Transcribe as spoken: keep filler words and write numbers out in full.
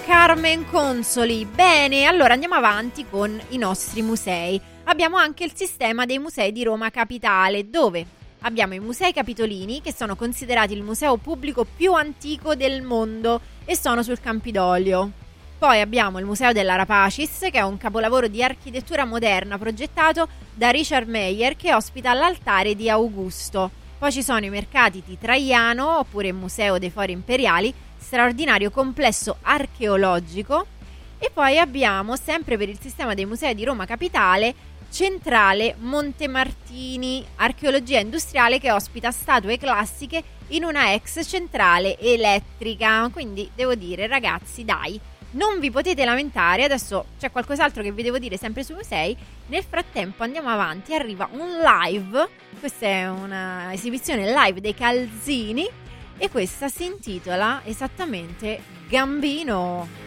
Carmen Consoli. Bene, allora andiamo avanti con i nostri musei. Abbiamo anche il sistema dei musei di Roma Capitale, dove abbiamo i musei capitolini, che sono considerati il museo pubblico più antico del mondo e sono sul Campidoglio. Poi abbiamo il Museo dell'Arapacis, che è un capolavoro di architettura moderna progettato da Richard Meyer, che ospita l'altare di Augusto. Poi ci sono i mercati di Traiano, oppure il Museo dei Fori Imperiali, straordinario complesso archeologico. E poi abbiamo, sempre per il sistema dei musei di Roma Capitale, Centrale Montemartini, archeologia industriale, che ospita statue classiche in una ex centrale elettrica. Quindi devo dire, ragazzi, dai, non vi potete lamentare. Adesso c'è qualcos'altro che vi devo dire sempre sui musei. Nel frattempo andiamo avanti, arriva un live. Questa è una esibizione live dei Calzini e questa si intitola esattamente Gambino.